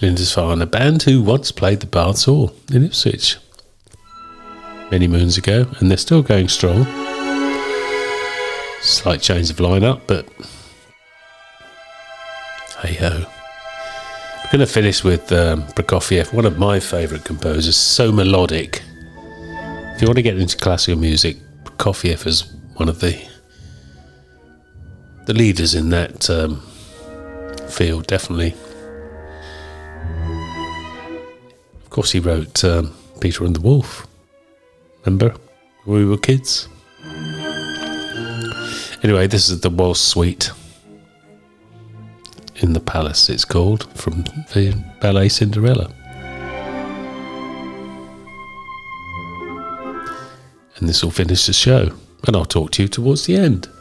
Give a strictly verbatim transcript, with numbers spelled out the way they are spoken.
Lindisfarne, a band who once played the Baths Hall in Ipswich many moons ago, and they're still going strong. Slight change of lineup, but hey ho. We're going to finish with um, Prokofiev, one of my favourite composers, so melodic. If you want to get into classical music, Prokofiev is one of the the leaders in that um, field, definitely. Of course, he wrote um, Peter and the Wolf. Remember when we were kids? Anyway, this is the Waltz Suite in the Palace, it's called, from the ballet Cinderella. And this will finish the show, and I'll talk to you towards the end.